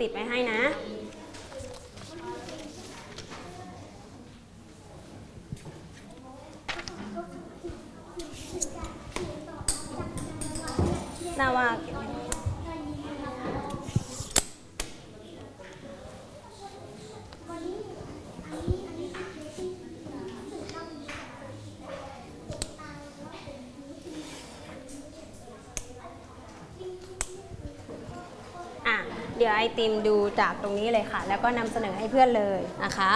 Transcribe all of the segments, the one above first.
ติดไว้ให้นะนาวาเดี๋ยวไอติมดูจากตรงนี้เลยค่ะแล้วก็นำเสนอให้เพื่อนเลยนะคะ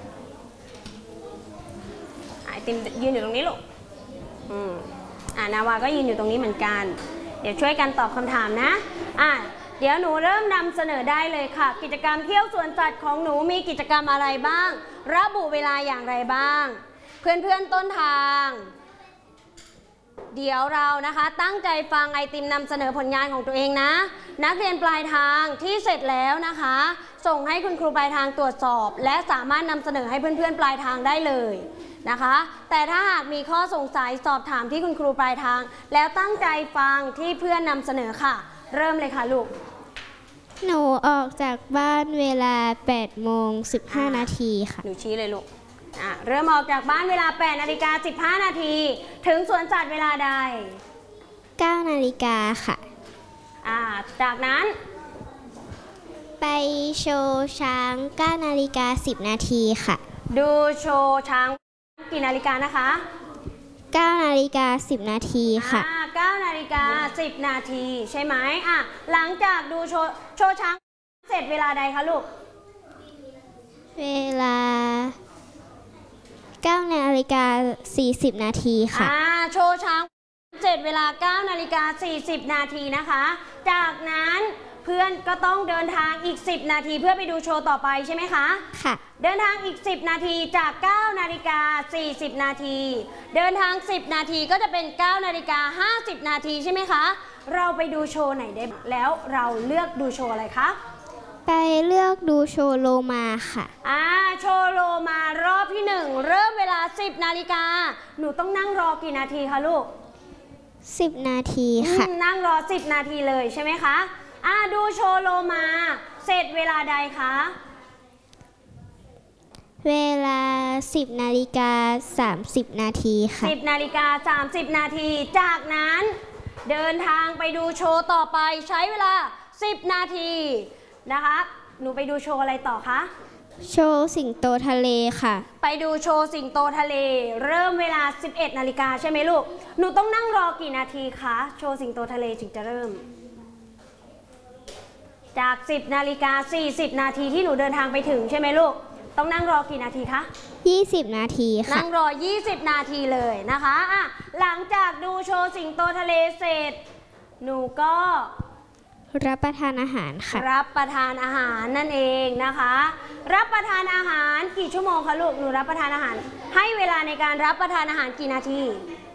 ไอติมยืนอยู่ตรงนี้ลูกนาวาก็ยืนอยู่ตรงนี้เหมือนกันเดี๋ยวช่วยกันตอบคำถามนะเดี๋ยวหนูเริ่มนำเสนอได้เลยค่ะกิจกรรมเที่ยวสวนสัตว์ของหนูมีกิจกรรมอะไรบ้างระบุเวลาอย่างไรบ้างเพื่อนๆต้นทางเดี๋ยวเรานะคะตั้งใจฟังไอติมนำเสนอผลงานของตัวเองนะนักเรียนปลายทางที่เสร็จแล้วนะคะส่งให้คุณครูปลายทางตรวจสอบและสามารถนำเสนอให้เพื่อนๆปลายทางได้เลยนะคะแต่ถ้าหากมีข้อสงสัยสอบถามที่คุณครูปลายทางแล้วตั้งใจฟังที่เพื่อนนำเสนอค่ะเริ่มเลยค่ะลูกหนูออกจากบ้านเวลา 8:15 นาทีค่ะหนูชี้เลยลูกเริ่มออกจากบ้านเวลา 8:15 นาทีถึงสวนสัตว์เวลาใด 9 นาฬิกาค่ะจากนั้นไปโชว์ช้าง 9 นาฬิกา 10 นาทีค่ะดูโชว์ช้างกี่นาฬิกานะคะ 9 นาฬิกา 10 นาทีค่ะ 9 นาฬิกา 10 นาทีใช่ไหมหลังจากดูโชว์ช้างเสร็จเวลาใดคะลูกเวลา9 นาฬิกา 40 นาทีค่ะโชว์ช้างเสร็จเวลา 9 นาฬิกา 40 นาทีนะคะจากนั้นเพื่อนก็ต้องเดินทางอีก10 นาทีเพื่อไปดูโชว์ต่อไปใช่ไหมคะค่ะเดินทางอีก10 นาทีจาก 9 นาฬิกา 40 นาทีเดินทาง10 นาทีก็จะเป็น 9 นาฬิกา 50 นาทีใช่ไหมคะเราไปดูโชว์ไหนได้แล้วเราเลือกดูโชว์อะไรคะไปเลือกดูโชว์โลมาค่ะโชว์โลมารอบที่1เริ่มเวลา10 นาฬิกาหนูต้องนั่งรอกี่นาทีคะลูก 10 นาทีค่ะนั่งรอ10 นาทีเลยใช่ไหมคะดูโชว์โลมาเสร็จเวลาใดคะเวลา10 นาฬิกา 30 นาทีค่ะ 10 นาฬิกา 30 นาทีจากนั้นเดินทางไปดูโชว์ต่อไปใช้เวลา10 นาทีนะคะหนูไปดูโชว์อะไรต่อคะโชว์สิงโตทะเลค่ะไปดูโชว์สิงโตทะเลเริ่มเวลา11 นาฬิกาใช่ไหมลูกหนูต้องนั่งรอกี่นาทีคะโชว์สิงโตทะเลถึงจะเริ่มจาก10 นาฬิกา 40 นาทีที่หนูเดินทางไปถึงใช่ไหมลูกต้องนั่งรอกี่นาทีคะ 20 นาทีค่ะนั่งรอ20 นาทีเลยนะคะหลังจากดูโชว์สิงโตทะเลเสร็จหนูก็รับประทานอาหารค่ะรับประทานอาหารนั่นเองนะคะรับประทานอาหารกี่ชั่วโมงคะลูกหนูรับประทานอาหารให้เวลาในการรับประทานอาหารกี่นาที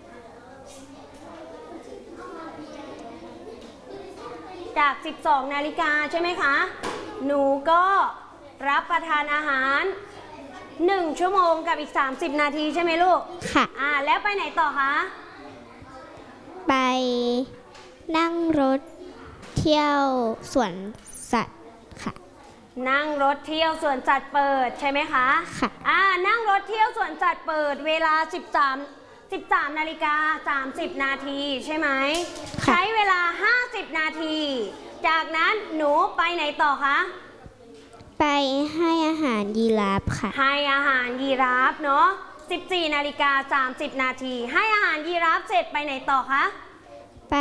จาก12 นาฬิกาใช่ไหมคะหนูก็รับประทานอาหาร1 ชั่วโมงกับอีก30 นาทีใช่ไหมลูกค่ะแล้วไปไหนต่อคะไปนั่งรถเที่ยวสวนสัตว์ค่ะนั่งรถเที่ยวสวนสัตว์เปิดใช่ไหมคะค่ะนั่งรถเที่ยวสวนสัตว์เปิดเวลา13 นาฬิกา 30 นาทีใช่ไหมใช้เวลา50 นาทีจากนั้นหนูไปไหนต่อคะไปให้อาหารยีราฟค่ะให้อาหารยีราฟเนาะ14 นาฬิกา 30 นาทีให้อาหารยีราฟเสร็จไปไหนต่อคะไป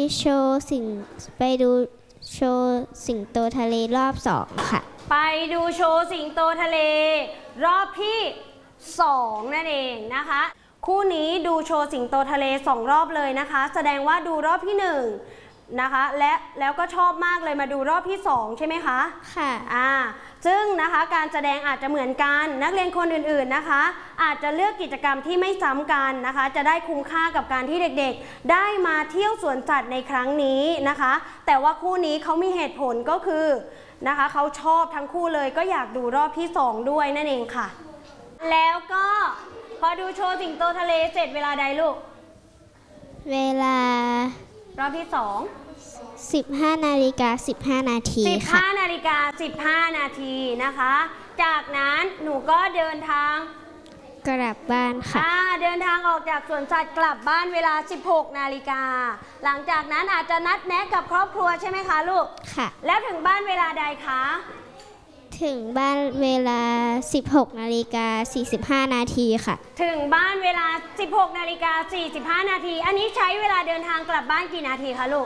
ดูโชว์สิงโตทะเลรอบ2ค่ะไปดูโชว์สิงโตทะเลรอบที่2นั่นเองนะคะคู่นี้ดูโชว์สิงโตทะเล2 รอบเลยนะคะแสดงว่าดูรอบที่1นะคะแล้วก็ชอบมากเลยมาดูรอบที่2ใช่ไหมคะค่ะซึ่งนะคะการแสดงอาจจะเหมือนกันนักเรียนคนอื่นๆนะคะอาจจะเลือกกิจกรรมที่ไม่ซ้ำกันนะคะจะได้คุ้มค่ากับการที่เด็กๆได้มาเที่ยวสวนสัตว์ในครั้งนี้นะคะแต่ว่าคู่นี้เขามีเหตุผลก็คือนะคะเขาชอบทั้งคู่เลยก็อยากดูรอบที่2ด้วยนั่นเองค่ะแล้วก็พอดูโชว์สิงโตทะเลเสร็จเวลาใดลูกเวลารอบที่2 15 นาฬิกา 15 นาทีค่ะ 15 นาฬิกา 15 นาทีนะคะ จากนั้นหนูก็เดินทางกลับบ้านค่ะเดินทางออกจากสวนสัตว์กลับบ้านเวลา 16 นาฬิกา หลังจากนั้นอาจจะนัดแนะกับครอบครัวใช่ไหมคะลูกค่ะแล้วถึงบ้านเวลาใดคะถึงบ้านเวลา 16 นาฬิกา 45 นาทีค่ะถึงบ้านเวลา 16 นาฬิกา 45 นาที อันนี้ใช้เวลาเดินทางกลับบ้านกี่นาทีคะลูก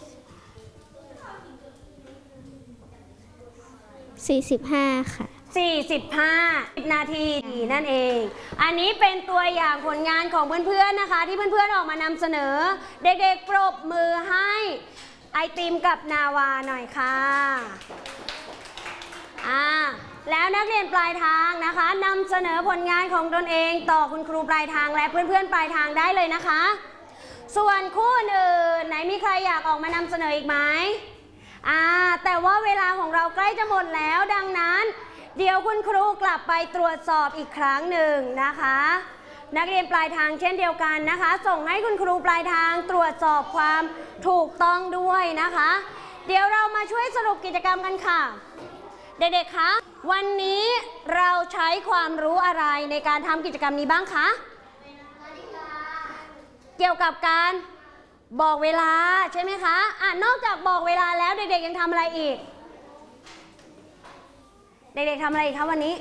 45 ค่ะ 45 นาทีนั่นเอง อันนี้เป็นตัวอย่างผลงานของเพื่อนๆนะคะ ที่เพื่อนๆออกมานำเสนอ เด็กๆปรบมือให้ไอติมกับนาวาหน่อยค่ะแล้วนักเรียนปลายทางนะคะนำเสนอผลงานของตนเองต่อคุณครูปลายทางและเพื่อนๆปลายทางได้เลยนะคะ ส่วนคู่อื่นไหนมีใครอยากออกมานำเสนออีกไหมแต่ว่าเวลาของเราใกล้จะหมดแล้วดังนั้นเดี๋ยวคุณครูกลับไปตรวจสอบอีกครั้งหนึ่งนะคะนักเรียนปลายทางเช่นเดียวกันนะคะส่งให้คุณครูปลายทางตรวจสอบความถูกต้องด้วยนะคะเดี๋ยวเรามาช่วยสรุปกิจกรรมกันค่ะเด็กๆคะวันนี้เราใช้ความรู้อะไรในการทำกิจกรรมนี้บ้างคะเกี่ยวกับการบอกเวลาใช่ไหมคะนอกจากบอกเวลาแล้วเด็กๆยังทำอะไรอีกเด็กๆทำอะไรอีกคะวันนี้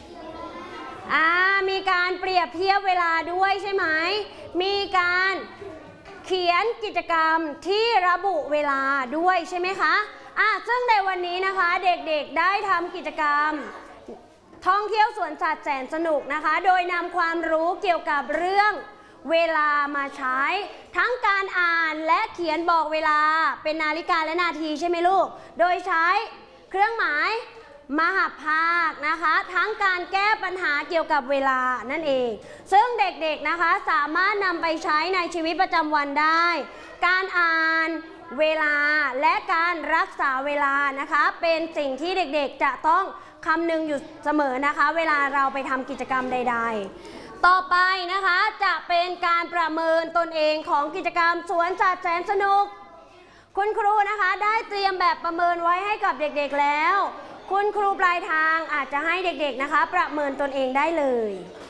มีการเปรียบเทียบเวลาด้วยใช่ไหมมีการเขียนกิจกรรมที่ระบุเวลาด้วยใช่ไหมคะซึ่งในวันนี้นะคะเด็กๆได้ทำกิจกรรมท่องเที่ยวสวนสัตว์แสนสนุกนะคะโดยนำความรู้เกี่ยวกับเรื่องเวลามาใช้ทั้งการอ่านและเขียนบอกเวลาเป็นนาฬิกาและนาทีใช่ไหมลูกโดยใช้เครื่องหมายมหภาคนะคะทั้งการแก้ปัญหาเกี่ยวกับเวลานั่นเองซึ่งเด็กๆนะคะสามารถนำไปใช้ในชีวิตประจำวันได้การอ่านเวลาและการรักษาเวลานะคะเป็นสิ่งที่เด็กๆจะต้องคำนึงอยู่เสมอนะคะเวลาเราไปทำกิจกรรมใดๆต่อไปนะคะจะเป็นการประเมินตนเองของกิจกรรมสวนสัตว์แสนสนุกคุณครูนะคะได้เตรียมแบบประเมินไว้ให้กับเด็กๆแล้วคุณครูปลายทางอาจจะให้เด็กๆนะคะประเมินตนเองได้เลย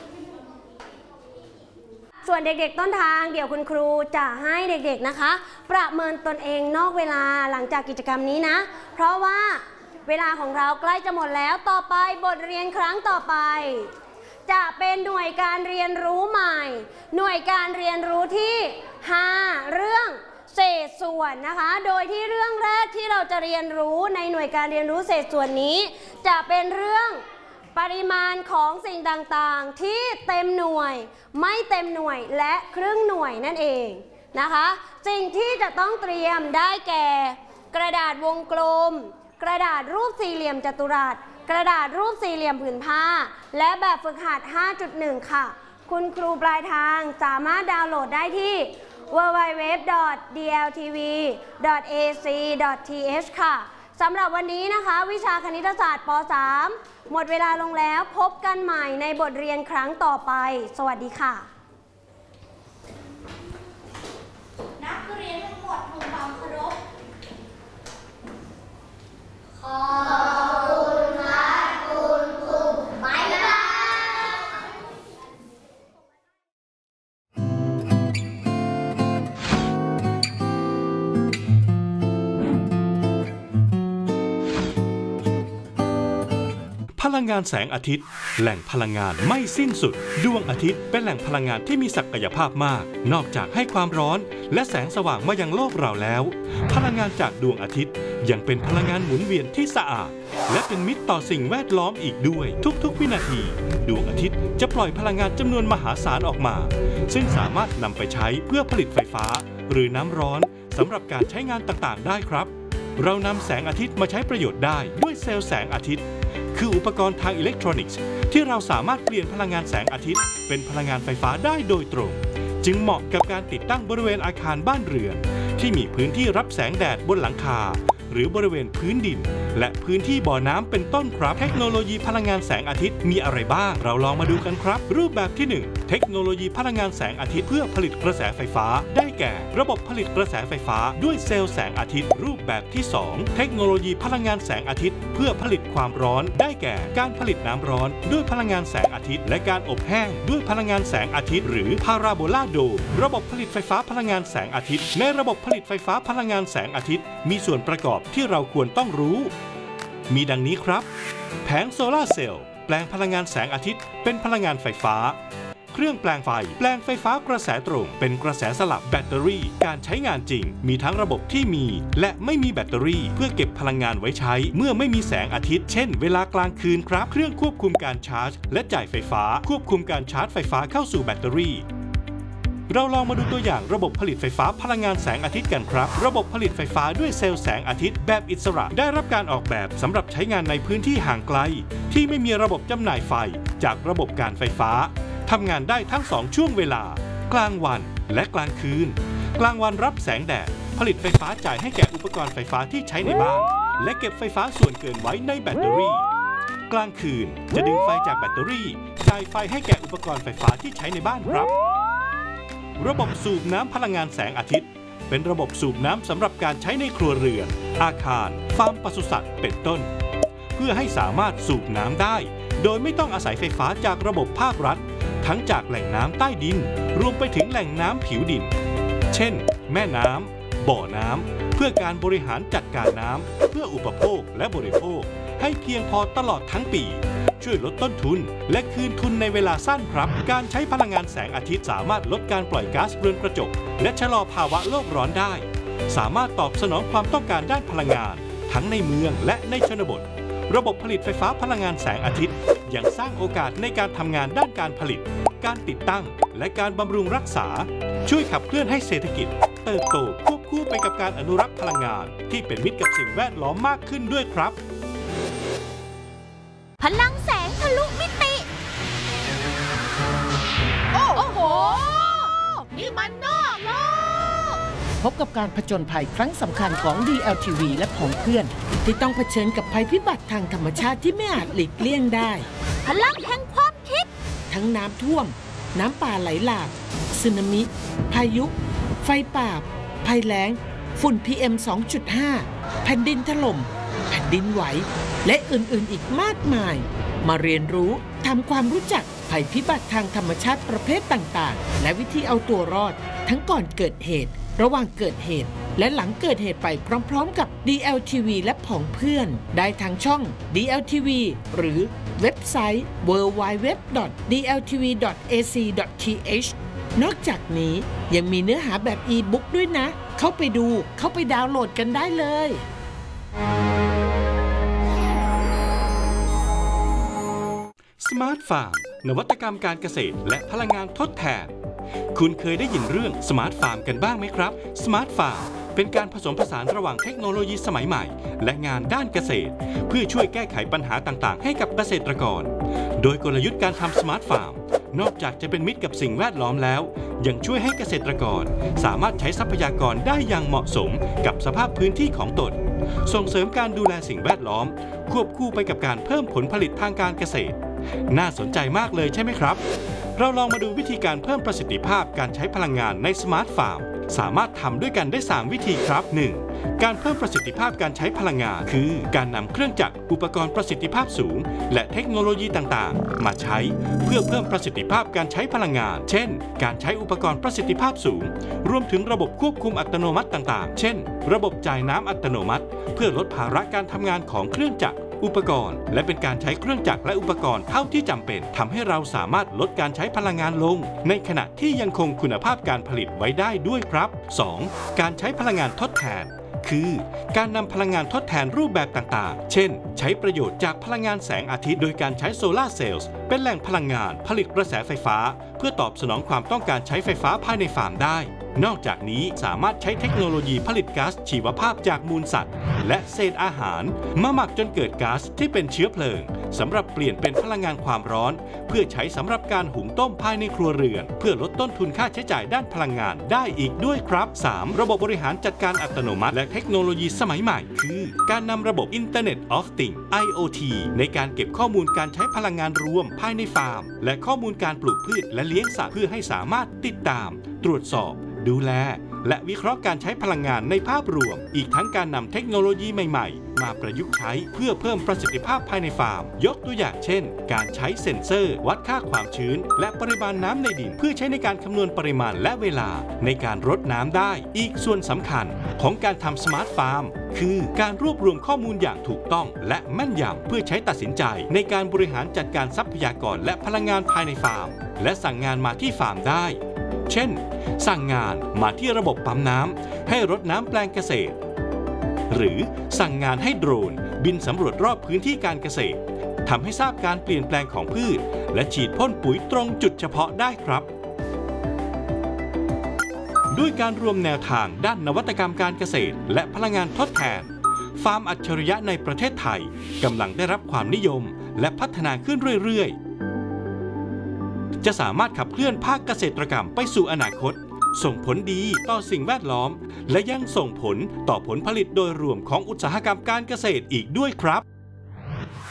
ส่วนเด็กๆต้นทางเดี๋ยวคุณครูจะให้เด็กๆนะคะประเมินตนเองนอกเวลาหลังจากกิจกรรมนี้นะเพราะว่าเวลาของเราใกล้จะหมดแล้วต่อไปบทเรียนครั้งต่อไปจะเป็นหน่วยการเรียนรู้ใหม่หน่วยการเรียนรู้ที่5เรื่องเศษส่วนนะคะโดยที่เรื่องแรกที่เราจะเรียนรู้ในหน่วยการเรียนรู้เศษส่วนนี้จะเป็นเรื่องปริมาณของสิ่งต่างๆที่เต็มหน่วยไม่เต็มหน่วยและครึ่งหน่วยนั่นเองนะคะสิ่งที่จะต้องเตรียมได้แก่กระดาษวงกลมกระดาษรูปสี่เหลี่ยมจัตุรัสกระดาษรูปสี่เหลี่ยมผืนผ้าและแบบฝึกหัด 5.1 ค่ะคุณครูปลายทางสามารถดาวน์โหลดได้ที่ www.dltv.ac.th ค่ะสำหรับวันนี้นะคะวิชาคณิตศาสตร์ป .3 หมดเวลาลงแล้วพบกันใหม่ในบทเรียนครั้งต่อไปสวัสดีค่ะนักเรียนทั้งหมดทำความเคารพขอบคุณค่ะคุณครูบ๊ายบายพลังงานแสงอาทิตย์แหล่งพลังงานไม่สิ้นสุดดวงอาทิตย์เป็นแหล่งพลังงานที่มีศักยภาพมากนอกจากให้ความร้อนและแสงสว่างมายังโลกเราแล้วพลังงานจากดวงอาทิตย์ยังเป็นพลังงานหมุนเวียนที่สะอาดและเป็นมิตรต่อสิ่งแวดล้อมอีกด้วยทุกๆวินาทีดวงอาทิตย์จะปล่อยพลังงานจำนวนมหาศาลออกมาซึ่งสามารถนำไปใช้เพื่อผลิตไฟฟ้าหรือน้ำร้อนสำหรับการใช้งานต่างๆได้ครับเรานำแสงอาทิตย์มาใช้ประโยชน์ได้ด้วยเซลล์แสงอาทิตย์คืออุปกรณ์ทางอิเล็กทรอนิกส์ที่เราสามารถเปลี่ยนพลังงานแสงอาทิตย์เป็นพลังงานไฟฟ้าได้โดยตรงจึงเหมาะกับการติดตั้งบริเวณอาคารบ้านเรือนที่มีพื้นที่รับแสงแดดบนหลังคารือบริเวณพื้นดินและพื้นที่บ่อน้ำเป็นต้นครับเทคโนโลยีพลังงานแสงอาทิตย์มีอะไรบ้างเราลองมาดูกันครับรูปแบบที่ 1 เทคโนโลยีพลังงานแสงอาทิตย์เพื่อผลิตกระแสไฟฟ้าได้แก่ระบบผลิตกระแสไฟฟ้าด้วยเซลล์แสงอาทิตย์รูปแบบที่ 2 เทคโนโลยีพลังงานแสงอาทิตย์เพื่อผลิตความร้อนได้แก่การผลิตน้ำร้อนด้วยพลังงานแสงอาทิตย์และการอบแห้งด้วยพลังงานแสงอาทิตย์หรือพาราโบลาโดมระบบผลิตไฟฟ้าพลังงานแสงอาทิตย์ในระบบผลิตไฟฟ้าพลังงานแสงอาทิตย์มีส่วนประกอบที่เราควรต้องรู้มีดังนี้ครับแผงโซลาร์เซลล์แปลงพลังงานแสงอาทิตย์เป็นพลังงานไฟฟ้าเครื่องแปลงไฟแปลงไฟฟ้ากระแสตรงเป็นกระแสสลับแบตเตอรี่การใช้งานจริงมีทั้งระบบที่มีและไม่มีแบตเตอรี่เพื่อเก็บพลังงานไว้ใช้เมื่อไม่มีแสงอาทิตย์เช่นเวลากลางคืนครับเครื่องควบคุมการชาร์จและจ่ายไฟฟ้าควบคุมการชาร์จไฟฟ้าเข้าสู่แบตเตอรี่เราลองมาดูตัวอย่างระบบผลิตไฟฟ้าพลังงานแสงอาทิตย์กันครับระบบผลิตไฟฟ้าด้วยเซลล์แสงอาทิตย์แบบอิสระได้รับการออกแบบสำหรับใช้งานในพื้นที่ห่างไกลที่ไม่มีระบบจำหน่ายไฟจากระบบการไฟฟ้าทำงานได้ทั้ง2ช่วงเวลากลางวันและกลางคืนกลางวันรับแสงแดดผลิตไฟฟ้าจ่ายให้แก่อุปกรณ์ไฟฟ้าที่ใช้ในบ้านและเก็บไฟฟ้าส่วนเกินไว้ในแบตเตอรี่กลางคืนจะดึงไฟจากแบตเตอรี่จ่ายไฟให้แก่อุปกรณ์ไฟฟ้าที่ใช้ในบ้านครับระบบสูบน้ำพลังงานแสงอาทิตย์เป็นระบบสูบน้ำสำหรับการใช้ในครัวเรือนอาคารฟาร์มปศุสัตว์เป็นต้นเพื่อให้สามารถสูบน้ำได้โดยไม่ต้องอาศัยไฟฟ้าจากระบบภาครัฐทั้งจากแหล่งน้ำใต้ดินรวมไปถึงแหล่งน้ำผิวดินเช่นแม่น้ำบ่อน้ำเพื่อการบริหารจัดการน้ำเพื่ออุปโภคและบริโภคให้เพียงพอตลอดทั้งปีช่วยลดต้นทุนและคืนทุนในเวลาสั้นครับการใช้พลังงานแสงอาทิตย์สามารถลดการปล่อยก๊าซเรือนกระจกและชะลอภาวะโลกร้อนได้สามารถตอบสนองความต้องการด้านพลังงานทั้งในเมืองและในชนบทระบบผลิตไฟฟ้าพลังงานแสงอาทิตย์ยังสร้างโอกาสในการทำงานด้านการผลิตการติดตั้งและการบำรุงรักษาช่วยขับเคลื่อนให้เศรษฐกิจเติบโตควบคู่ไปกับการอนุรักษ์พลังงานที่เป็นมิตรกับสิ่งแวดล้อมมากขึ้นด้วยครับพลังแสงทะลุมิติโอ้โหนี่มันนอกโลกพบกับการผจญภัยครั้งสำคัญของ DLTV และผองเพื่อนที่ต้องเผชิญกับภัยพิบัติทางธรรมชาติที่ไม่อาจหลีกเลี่ยงได้พลังแห่งความคิดทั้งน้ำท่วมน้ำป่าไหลหลากสึนามิพายุไฟป่าภัยแล้งฝุ่น PM 2.5 แผ่นดินถล่มแผ่นดินไหวและอื่นๆอีกมากมายมาเรียนรู้ทำความรู้จักภัยพิบัติทางธรรมชาติประเภทต่างๆและวิธีเอาตัวรอดทั้งก่อนเกิดเหตุระหว่างเกิดเหตุและหลังเกิดเหตุไปพร้อมๆกับ DLTV และผองเพื่อนได้ทางช่อง DLTV หรือเว็บไซต์ www.dltv.ac.th นอกจากนี้ยังมีเนื้อหาแบบอีบุ๊กด้วยนะเข้าไปดูเข้าไปดาวน์โหลดกันได้เลยสมาร์ทฟาร์มนวัตกรรมการเกษตรและพลังงานทดแทนคุณเคยได้ยินเรื่องสมาร์ทฟาร์มกันบ้างไหมครับสมาร์ทฟาร์มเป็นการผสมผสานระหว่างเทคโนโลยีสมัยใหม่และงานด้านเกษตรเพื่อช่วยแก้ไขปัญหาต่างๆให้กับเกษตรกรโดยกลยุทธ์การทำสมาร์ทฟาร์มนอกจากจะเป็นมิตรกับสิ่งแวดล้อมแล้วยังช่วยให้เกษตรกรสามารถใช้ทรัพยากรได้อย่างเหมาะสมกับสภาพพื้นที่ของตนส่งเสริมการดูแลสิ่งแวดล้อมควบคู่ไปกับการเพิ่มผลผลิตทางการเกษตรน่าสนใจมากเลยใช่ไหมครับเราลองมาดูวิธีการเพิ่มประสิทธิภาพการใช้พลังงานในสมาร์ทฟาร์มสามารถทำด้วยกันได้3วิธีครับ 1. การเพิ่มประสิทธิภาพการใช้พลังงานคือการนำเครื่องจักรอุปกรณ์ประสิทธิภาพสูงและเทคโนโลยีต่างๆมาใช้เพื่อเพิ่มประสิทธิภาพการใช้พลังงานเช่นการใช้อุปกรณ์ประสิทธิภาพสูงรวมถึงระบบควบคุมอัตโนมัติต่างๆเช่นระบบจ่ายน้ำอัตโนมัติเพื่อลดภาระการทำงานของเครื่องจักรอุปกรณ์และเป็นการใช้เครื่องจักรและอุปกรณ์เท่าที่จำเป็นทำให้เราสามารถลดการใช้พลังงานลงในขณะที่ยังคงคุณภาพการผลิตไว้ได้ด้วยครับ 2. การใช้พลังงานทดแทนคือการนำพลังงานทดแทนรูปแบบต่างๆเช่นใช้ประโยชน์จากพลังงานแสงอาทิตย์โดยการใช้โซลาร์เซลล์เป็นแหล่งพลังงานผลิตกระแสไฟฟ้าเพื่อตอบสนองความต้องการใช้ไฟฟ้าภายในฟาร์มได้นอกจากนี้สามารถใช้เทคโนโลยีผลิตก๊าซชีวภาพจากมูลสัตว์และเศษอาหารมาหมักจนเกิดก๊าซที่เป็นเชื้อเพลิงสำหรับเปลี่ยนเป็นพลังงานความร้อนเพื่อใช้สำหรับการหุงต้มภายในครัวเรือนเพื่อลดต้นทุนค่าใช้จ่ายด้านพลังงานได้อีกด้วยครับ 3. ระบบบริหารจัดการอัตโนมัติและเทคโนโลยีสมัยใหม่คือการนำระบบ Internet of Things IoT ในการเก็บข้อมูลการใช้พลังงานรวมภายในฟาร์มและข้อมูลการปลูกพืชและเลี้ยงสัตว์เพื่อให้สามารถติดตามตรวจสอบดูแลและวิเคราะห์การใช้พลังงานในภาพรวมอีกทั้งการนำเทคโนโลยีใหม่ๆมาประยุกต์ใช้เพื่อเพิ่มประสิทธิภาพภายในฟาร์มยกตัวอย่างเช่นการใช้เซ็นเซอร์วัดค่าความชื้นและปริมาณน้ำในดินเพื่อใช้ในการคำนวณปริมาณและเวลาในการรดน้ำได้อีกส่วนสำคัญของการทำสมาร์ทฟาร์มคือการรวบรวมข้อมูลอย่างถูกต้องและแม่นยำเพื่อใช้ตัดสินใจในการบริหารจัดการทรัพยากรและพลังงานภายในฟาร์มและสั่งงานมาที่ฟาร์มได้เช่นสั่งงานมาที่ระบบปั๊มน้ำให้รดน้ำแปลงเกษตรหรือสั่งงานให้โดรนบินสำรวจรอบพื้นที่การเกษตรทำให้ทราบการเปลี่ยนแปลงของพืชและฉีดพ่นปุ๋ยตรงจุดเฉพาะได้ครับด้วยการรวมแนวทางด้านนวัตกรรมการเกษตรและพลังงานทดแทนฟาร์มอัจฉริยะในประเทศไทยกำลังได้รับความนิยมและพัฒนาขึ้นเรื่อยๆจะสามารถขับเคลื่อนภาคเกษตรกรรมไปสู่อนาคตส่งผลดีต่อสิ่งแวดล้อมและยังส่งผลต่อผลผลิตโดยรวมของอุตสาหกรรมการเกษตรอีกด้วยครับ